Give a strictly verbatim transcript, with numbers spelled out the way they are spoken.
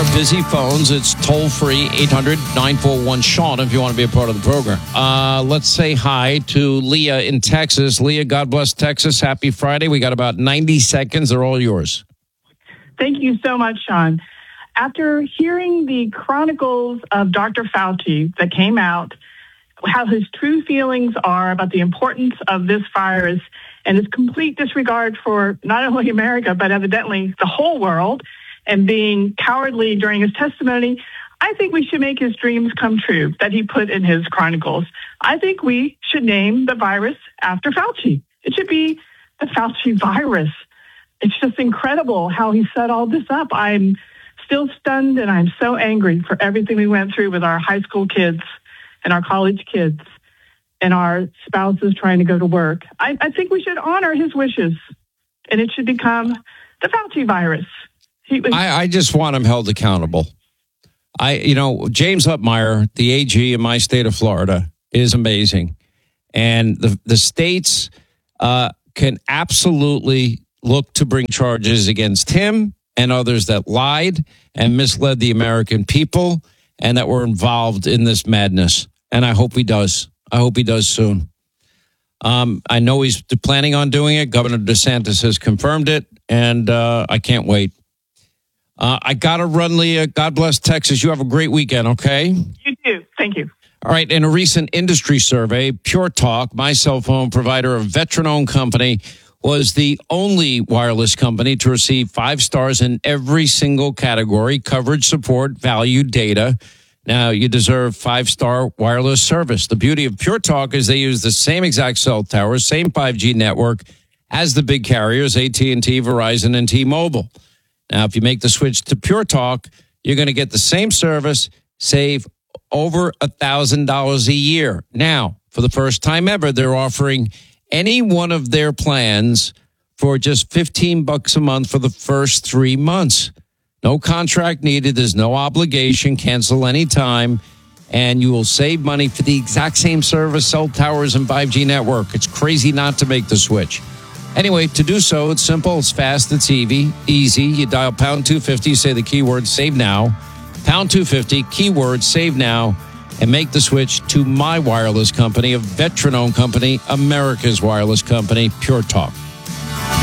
our busy phones. It's toll-free, eight hundred nine four one Sean if you want to be a part of the program. Uh, let's say hi to Leah in Texas. Leah, God bless Texas. Happy Friday. We got about ninety seconds. They're all yours. Thank you so much, Sean. After hearing the chronicles of Doctor Fauci that came out, how his true feelings are about the importance of this virus and his complete disregard for not only America, but evidently the whole world, and being cowardly during his testimony, I think we should make his dreams come true that he put in his chronicles. I think we should name the virus after Fauci. It should be the Fauci virus. It's just incredible how he set all this up. I'm still stunned, and I'm so angry for everything we went through with our high school kids and our college kids and our spouses trying to go to work. I, I think we should honor his wishes, and it should become the Fauci virus. He was- I, I just want him held accountable. I, you know, James Upmeyer, the A G in my state of Florida, is amazing. And the, the states uh, can absolutely look to bring charges against him and others that lied and misled the American people and that were involved in this madness. And I hope he does. I hope he does soon. Um, I know he's planning on doing it. Governor DeSantis has confirmed it, and uh, I can't wait. Uh, I got to run, Leah. God bless Texas. You have a great weekend, okay? You too. Thank you. All right. In a recent industry survey, Pure Talk, my cell phone provider, a veteran-owned company, was the only wireless company to receive five stars in every single category: coverage, support, value, data. Now, you deserve five-star wireless service. The beauty of Pure Talk is they use the same exact cell towers, same five G network as the big carriers, A T and T, Verizon, and T-Mobile. Now, if you make the switch to Pure Talk, you're going to get the same service, save over one thousand dollars a year. Now, for the first time ever, they're offering any one of their plans for just fifteen bucks a month for the first three months. No contract needed. There's no obligation. Cancel anytime. And you will save money for the exact same service, cell towers, and five G network. It's crazy not to make the switch. Anyway, to do so, it's simple, it's fast, it's easy. Easy. You dial pound two fifty, you say the keyword save now. Pound two fifty, keyword save now, and make the switch to my wireless company, a veteran-owned company, America's wireless company, Pure Talk.